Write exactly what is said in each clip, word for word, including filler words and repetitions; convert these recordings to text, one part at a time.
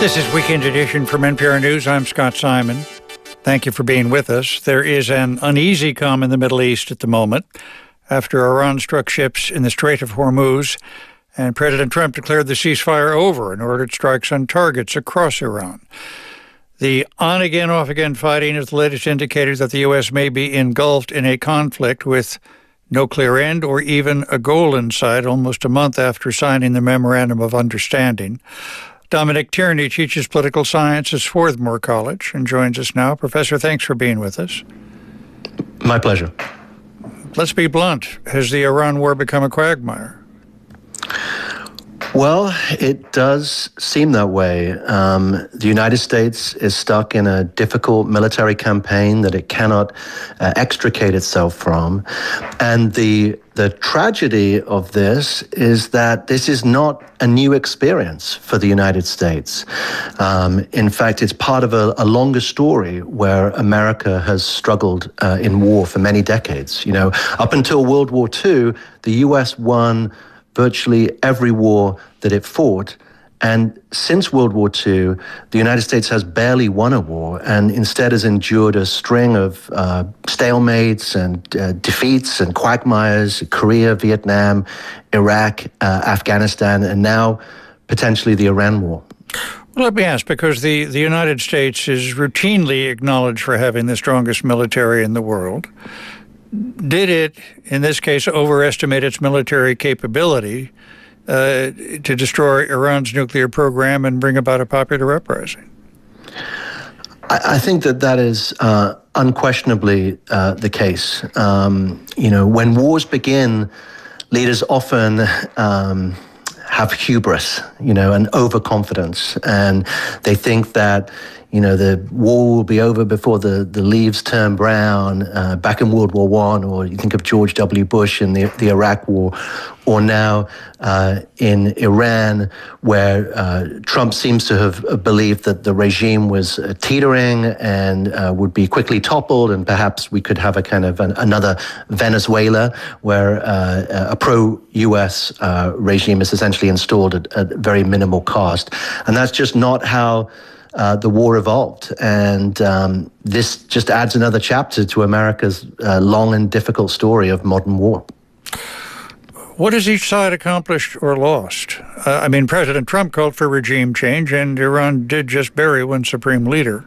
This is Weekend Edition from N P R News. I'm Scott Simon. Thank you for being with us. There is an uneasy calm in the Middle East at the moment after Iran struck ships in the Strait of Hormuz, and President Trump declared the ceasefire over and ordered strikes on targets across Iran. The on-again, off-again fighting is the latest indicator that the U S may be engulfed in a conflict with no clear end or even a goal in sight almost a month after signing the Memorandum of Understanding. Dominic Tierney teaches political science at Swarthmore College and joins us now. Professor, thanks for being with us. My pleasure. Let's be blunt. Has the Iran war become a quagmire? Well, it does seem that way. Um, the United States is stuck in a difficult military campaign that it cannot uh, extricate itself from. And the the tragedy of this is that this is not a new experience for the United States. Um, in fact, it's part of a, a longer story where America has struggled uh, in war for many decades. You know, up until World War Two, the U S won virtually every war that it fought. And since World War Two, the United States has barely won a war and instead has endured a string of uh, stalemates and uh, defeats and quagmires: Korea, Vietnam, Iraq, uh, Afghanistan, and now potentially the Iran war. Well, let me ask, because the, the United States is routinely acknowledged for having the strongest military in the world. Did it, in this case, overestimate its military capability uh, to destroy Iran's nuclear program and bring about a popular uprising? I, I think that that is uh, unquestionably uh, the case. Um, you know, when wars begin, leaders often um, have hubris, you know, and overconfidence, and they think that, you know, the war will be over before the, the leaves turn brown, uh, back in World War One, or you think of George W. Bush in the, the Iraq War, or now uh, in Iran, where uh, Trump seems to have believed that the regime was uh, teetering and uh, would be quickly toppled, and perhaps we could have a kind of an, another Venezuela, where uh, a pro-U S uh, regime is essentially installed at, at very minimal cost. And that's just not how Uh, the war evolved, and um, this just adds another chapter to America's uh, long and difficult story of modern war. What has each side accomplished or lost? Uh, I mean, President Trump called for regime change, and Iran did just bury one supreme leader.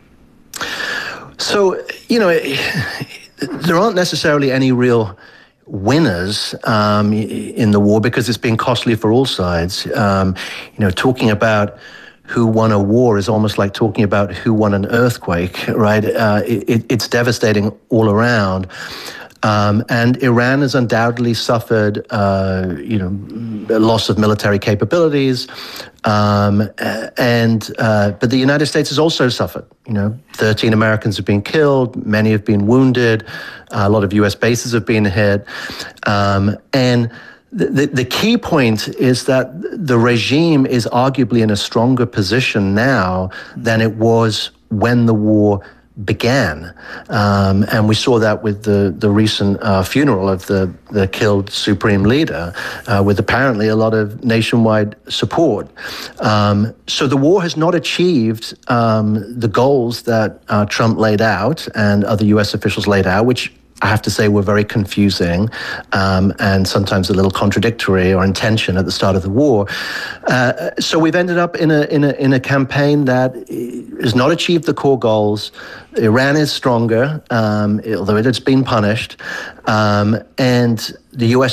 So, you know, there aren't necessarily any real winners um, in the war because it's been costly for all sides. Um, you know, talking about who won a war is almost like talking about who won an earthquake, right? Uh, it, it's devastating all around. Um, and Iran has undoubtedly suffered, uh, you know, a loss of military capabilities. Um, and uh, but the United States has also suffered. You know, thirteen Americans have been killed, many have been wounded, a lot of U S bases have been hit. Um, and The, the key point is that the regime is arguably in a stronger position now than it was when the war began. Um, and we saw that with the, the recent uh, funeral of the, the killed supreme leader, uh, with apparently a lot of nationwide support. Um, so the war has not achieved um, the goals that uh, Trump laid out and other U S officials laid out, which I have to say were very confusing um, and sometimes a little contradictory or in tension at the start of the war. Uh, so we've ended up in a, in a in a campaign that has not achieved the core goals. Iran is stronger, um, although it has been punished, um, and the U S